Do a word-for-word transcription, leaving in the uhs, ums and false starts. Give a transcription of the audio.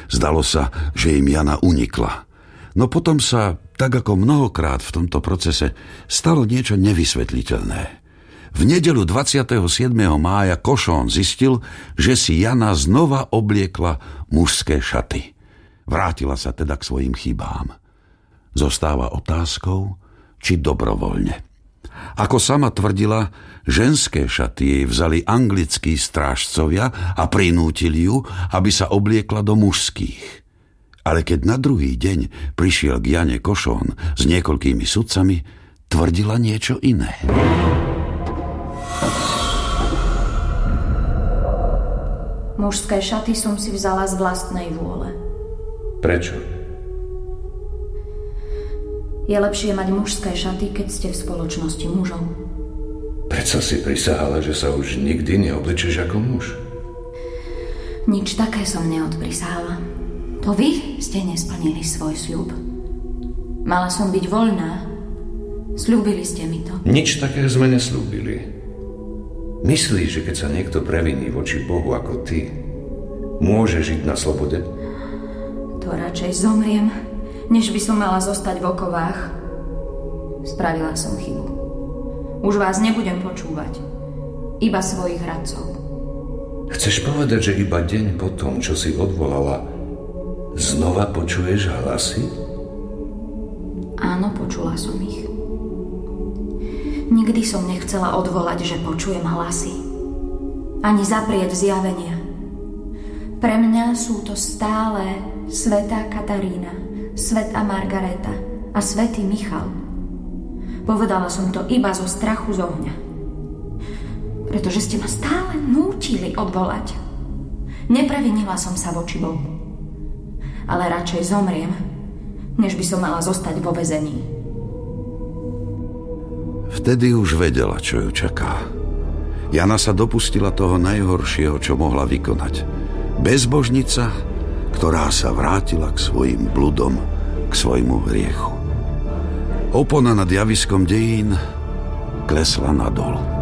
Zdalo sa, že im Jana unikla. No potom sa, tak ako mnohokrát v tomto procese, stalo niečo nevysvetliteľné. V nedeľu dvadsiateho siedmeho mája Košón zistil, že si Jana znova obliekla mužské šaty. Vrátila sa teda k svojim chybám. Zostáva otázkou, či dobrovoľne. Ako sama tvrdila, ženské šaty jej vzali anglickí strážcovia a prinútili ju, aby sa obliekla do mužských. Ale keď na druhý deň prišiel k Jane Košón s niekoľkými sudcami, tvrdila niečo iné. Mužské šaty som si vzala z vlastnej vôle. Prečo? Je lepšie mať mužské šaty, keď ste v spoločnosti mužov. Prečo si prisahala, že sa už nikdy neoblečeš ako muž? Nič také som neodprisahala. To vy ste nesplnili svoj sľub. Mala som byť voľná. Sľúbili ste mi to. Nič také sme nesľúbili. Myslíš, že keď sa niekto previní voči Bohu ako ty, môže žiť na slobode? To radšej zomriem, než by som mala zostať v okovách. Spravila som chybu. Už vás nebudem počúvať. Iba svojich radcov. Chceš povedať, že iba deň po tom, čo si odvolala, znova počuješ hlasy? Áno, počula som ich. Nikdy som nechcela odvolať, že počujem hlasy. Ani zaprieť zjavenia. Pre mňa sú to stále svätá Katarína, svätá Margareta a svätý Michal. Povedala som to iba zo strachu z ohňa. Pretože ste ma stále nútili odvolať. Neprevinila som sa voči Bohu. Ale radšej zomriem, než by som mala zostať vo väzení. Vtedy už vedela, čo ju čaká. Jana sa dopustila toho najhoršieho, čo mohla vykonať. Bezbožnica, ktorá sa vrátila k svojim bludom, k svojmu hriechu. Opona nad javiskom dejín klesla nadol.